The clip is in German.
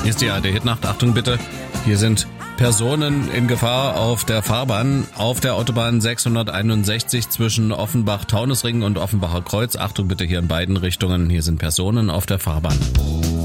Hier ist die ARD-Hitnacht. Achtung bitte, hier sind Personen in Gefahr auf der Fahrbahn, auf der Autobahn 661 zwischen Offenbach-Taunusring und Offenbacher Kreuz. Achtung bitte hier in beiden Richtungen, hier sind Personen auf der Fahrbahn.